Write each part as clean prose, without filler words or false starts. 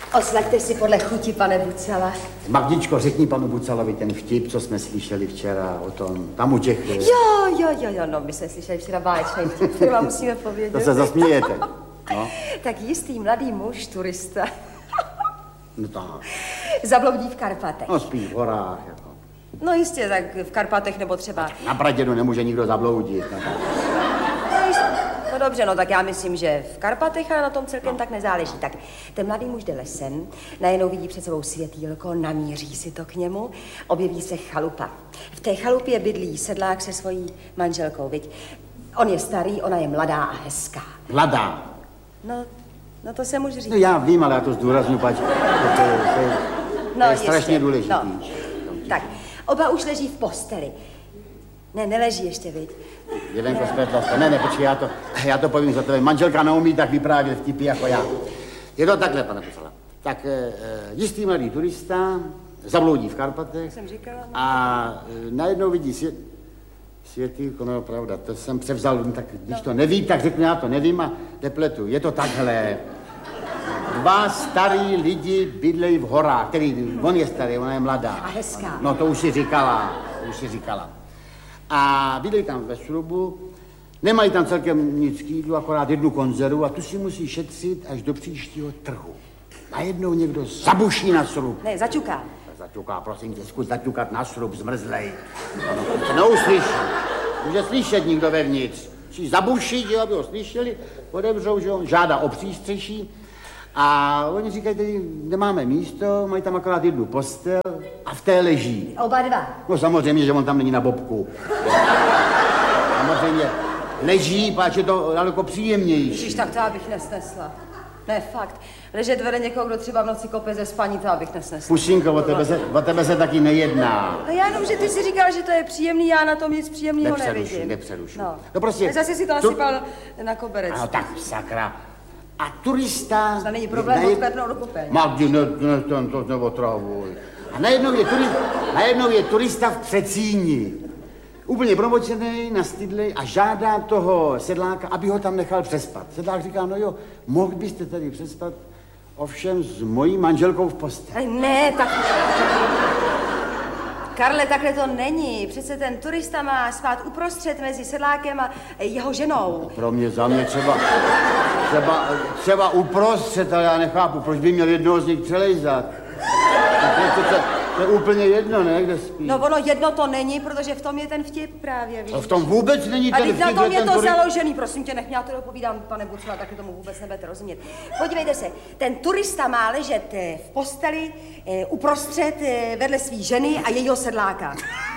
Oslaďte si podle chuti, pane Bucala. Magdičko, řekni panu Bucalovi ten vtip, co jsme slyšeli včera o tom, tam u těch... Jo, no, my jsme slyšeli včera báječný vtip, který vám musíme povědět. To se zasmějete. No. Tak jistý mladý muž, turista, No tak. zabloudí v Karpatech. No spíš v horách, jako. No jistě, tak v Karpatech nebo třeba... Na Pradědu nemůže nikdo zabloudit. No dobře, no tak já myslím, že v Karpatech, ale na tom celkem tak nezáleží. Tak ten mladý muž jde lesem, najednou vidí před sebou světýlko, namíří si to k němu, objeví se chalupa. V té chalupě bydlí sedlák se svojí manželkou, viď? On je starý, ona je mladá a hezká. Mladá. No to se může říct. No já vím, ale já to zdůrazňuji, pač. To je strašně důležitý. No. Tak, oba už leží v posteli. Ne, neleží ještě, viď? Jedenko zpětlo. Ne, počkej, já to povím za tebe. Manželka neumí tak vyprávět vtipy jako já. Je to takhle, pane Bucala. Tak jistý mladý turista zabloudí v Karpatech. Jsem říkala, no. A najednou vidí světýlko, no pravda, to jsem převzal, tak když to neví, tak řeknu, já to nevím a nepletu. Je to takhle. Dva starý lidi bydlejí v horách, on je starý, ona je mladá. A hezká. No to už si říkala. A bydlejí tam ve srubu, nemají tam celkem nic k jídlu, akorát jednu konzervu a tu si musí šetřit až do příštího trhu. Najednou někdo zabuší na srub. Ne, zaťuká. Zaťuká, prosím tě, zkus zaťukat na srub, zmrzlej. No, to neuslyší. Může slyšet nikdo vevnitř. Musí zabušit, jo, aby ho slyšeli, odebřou, že on žádá o přístřeší. A oni říkají, tady nemáme místo, mají tam akorát jednu postel a v té leží. Oba dva. No samozřejmě, že on tam není na bobku. Samozřejmě leží, páč je to daleko příjemnější. Ježiš, tak to abych nesnesla. Ne, fakt. Ležet vede někoho, kdo třeba v noci kope ze spaní, to abych nesnesla. Pušinko, o tebe se taky nejedná. No já jenom, že ty si říkal, že to je příjemný, já na tom nic příjemného nevidím. Nepřerušu. No prostě... Zase si to nasypal na koberec. No tak, sakra. A turista... To není problém odklepnout do kopeň. Magdi, to neotravuj. A najednou je turista v Přecíni. Úplně promočený, nastydlej a žádá toho sedláka, aby ho tam nechal přespat. Sedlák říká, no jo, mohl byste tady přespat, ovšem s mojí manželkou v posteli. Ne, tak... Karle, takhle to není. Přece ten turista má spát uprostřed mezi sedlákem a jeho ženou. Pro mě, za mě třeba uprostřed, ale já nechápu, proč by měl jednoho z nich přelejzat. To je úplně jedno, ne, kde spí. No ono jedno to není, protože v tom je ten vtip právě, víš. A v tom vůbec není ten vtip. A na tom je to založený, prosím tě, nech mě, já to dopovídám, pane Bucala, taky tomu vůbec nebudete rozumět. Podívejte se, ten turista má ležet v posteli uprostřed vedle svý ženy a jejího sedláka.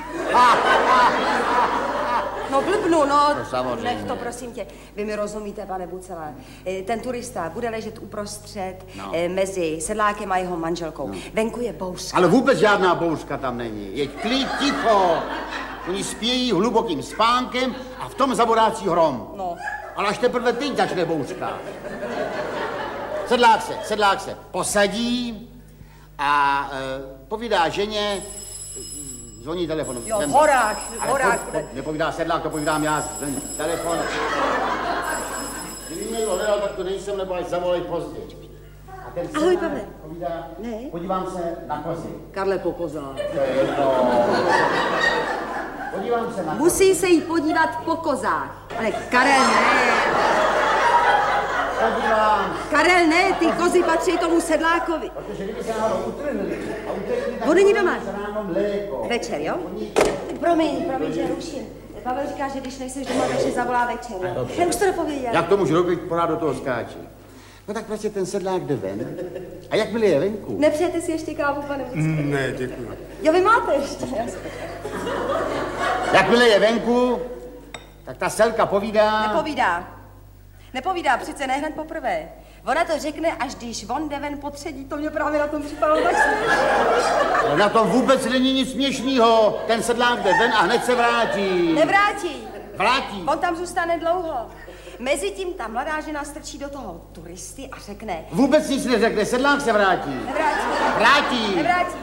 No blbnu, no, nech to, prosím tě. Vy mi rozumíte, pane Bucala. Ten turista bude ležet uprostřed mezi sedlákem a jeho manželkou. No. Venku je bouřka. Ale vůbec žádná bouřka tam není. Je klid, ticho. Oni spějí hlubokým spánkem a v tom zaborácí hrom. No. Ale až teprve teď začne bouřka. Sedlák se posadí a povídá ženě, zvoní telefon. Jo, v horách. Nepovídá sedlák, to povídám já. Telefon. Kdyby někdo hledal, tak to nejsem, nebo až zavolej později. A ten ahoj, Pavle. Povídá, ne. Podívám se na kozy. Karle, po kozách. To je jedno. Podívám se na kozy. Musí se jí podívat po kozách. Ale Karel, ne. Podívám. Karel, ne, ty kozy patří tomu sedlákovi. Protože kdyby se náhodou utrhli a utekli, on není doma. Večer, jo? Promiň, že ruším. Pavel říká, že když nejseš doma, takže zavolá večer, jo? Já už to dopověděl. Jak to můžu robit, pořád do toho skáče. No tak prostě ten sedlák jde ven. A jakmile je venku? Nepřejete si ještě kávu, pane Bucala? Ne, děkuji. Jo, vy máte ještě. Jakmile je venku, tak ta selka povídá... Nepovídá, přece ne hned poprvé. Ona to řekne, až když on jde ven potředí, to mě právě na tom připadalo tak směšný. Na tom vůbec není nic směšného. Ten sedlák jde ven a hned se vrátí. Vrátí. On tam zůstane dlouho. Mezitím ta mladá žena strčí do toho turisty a řekne... Vůbec nic neřekne, sedlák se vrátí.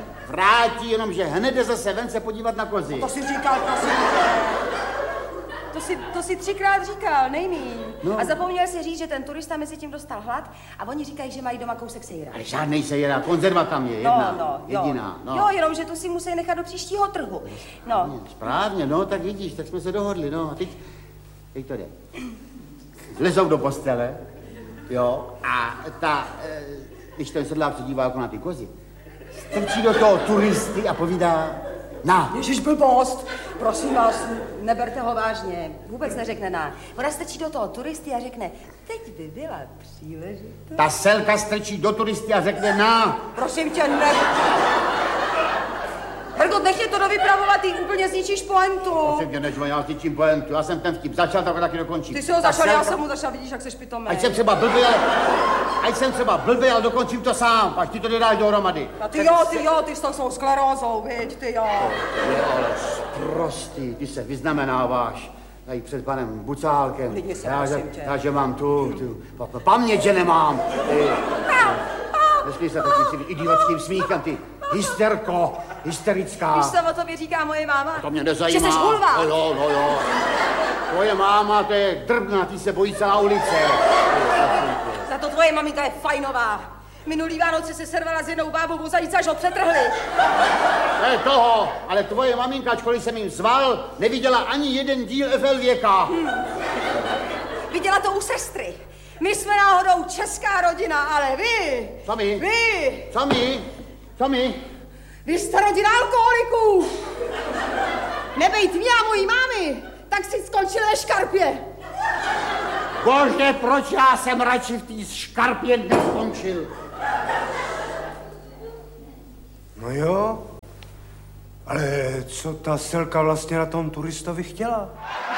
Vrátí, jenomže hned jde zase ven se podívat na kozy. To si říkal, prosím. To si 3krát říkal, nejmíň. No. A zapomněl si říct, že ten turista mezi tím dostal hlad a oni říkají, že mají doma kousek sejra. Ale žádnej sejra, konzerva tam je, jediná. Jo, jenom, že tu si musí nechat do příštího trhu. No. Správně, no, tak vidíš, tak jsme se dohodli, no. A teď to jde. Zlezou do postele, jo, a když ten sedlák se dívá jako na ty kozy, strčí do toho turisty a povídá, na. Ježiš, blbost, prosím vás, neberte ho vážně, vůbec neřekne na. Ona strčí do toho turisty a řekne, teď by byla příležitost. Ta selka strčí do turisty a řekne, na. Prosím tě, ne. Hergot, nech je to dovypravovat, ty úplně zničíš pointu. Prosím tě, než já zničím pointu, já jsem ten vtip začal, tak ho taky dokončím. Ty jsi ho začal, já jsem mu začal, vidíš, jak seš pitomej. Ať jsem třeba blbý, ale dokončím to sám, až ty to nedáš dohromady. A ty jo, ty s tou svou sklerózou, viď, ty jo. Je ale prostý, ty se vyznamenáváš tady před panem Bucálkem. Klidně se, prosím tě. Já, že mám tu paměť, že nemám. Nesmí se takovým idiotským smíchem, ty hysterická. Víš, co o tobě říká moje máma? To mě nezajímá. Že jsi hulva. No jo. Tvoje máma, to je drbna, ty se bojí celá ulice. Za to tvoje maminka je fajnová. Minulý Vánoce se servala s jednou bábou o zajíce, až ho přetrhli. To je toho, ale tvoje maminka, ačkoliv jsem jim zval, neviděla ani jeden díl FL Věka. Viděla to u sestry. My jsme náhodou česká rodina, ale vy... Co my? Vy! Co my? Vy jste rodina alkoholiků. Nebejt mě a mojí mámy, tak si skončil ve škarpě. Bože, proč já jsem radši v té škarpě neskončil? No jo, ale co ta selka vlastně na tom turistovi chtěla?